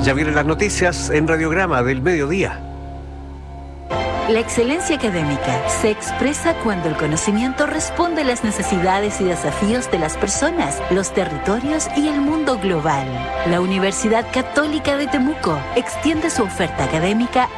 Ya vienen las noticias en Radiograma del Mediodía. La excelencia académica se expresa cuando el conocimiento responde a las necesidades y desafíos de las personas, los territorios y el mundo global. La Universidad Católica de Temuco extiende su oferta académica